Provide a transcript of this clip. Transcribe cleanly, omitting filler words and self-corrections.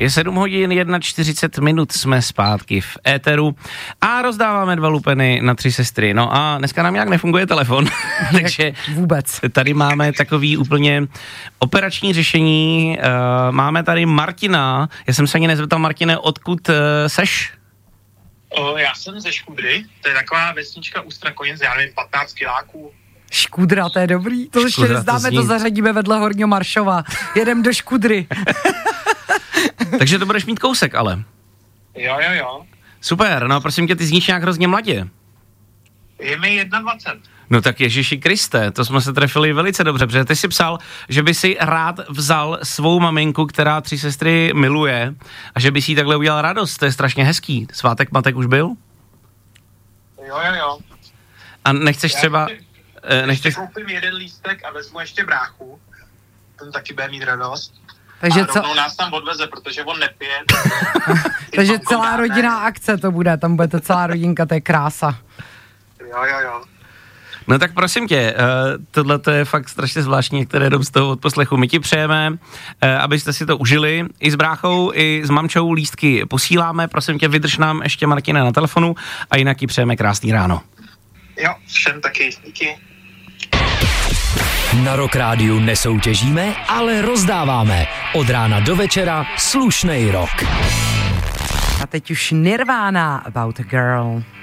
Je 7 hodin 41 jsme zpátky v éteru a rozdáváme 2 lupeny na 3 sestry. No a dneska nám nějak nefunguje telefon, takže vůbec. Tady máme takový úplně operační řešení. Máme tady Martina. Já jsem se ani nezeptal, Martine, odkud seš? Já jsem ze Škudry, to je taková vesnička u Strakonic, já nevím, 15 kiláků. Škudra, to je dobrý. To ještě nezdáme, to zařadíme vedle Horního Maršova. Jedem do Škudry. Takže to budeš mít kousek, ale. Jo. Super, no prosím tě, ty zníš nějak hrozně mladě. Je mi 21. No tak Ježiši Kriste, to jsme se trefili velice dobře, protože ty si psal, že by si rád vzal svou maminku, která 3 sestry miluje, a že by si jí takhle udělal radost, to je strašně hezký. Svátek matek už byl? Jo. A nechceš třeba... Ještě koupím 1 lístek a vezmu ještě bráchu, ten taky bude mít radost. Takže a rovnou nás tam odveze, protože on nepije. Takže celá rodinná akce to bude, tam bude to celá rodinka, to je krása. Jo. No tak prosím tě, tohle to je fakt strašně zvláštní, některé jenom z toho odposlechu. My ti přejeme, abyste si to užili, i s bráchou, i s mamčou lístky posíláme, prosím tě, vydrž nám ještě Martina na telefonu a jinak ti přejeme krásný ráno. Jo, všem taky, díky. Na Rock Rádiu nesoutěžíme, ale rozdáváme. Od rána do večera slušnej rock. A teď už Nirvana, About a Girl.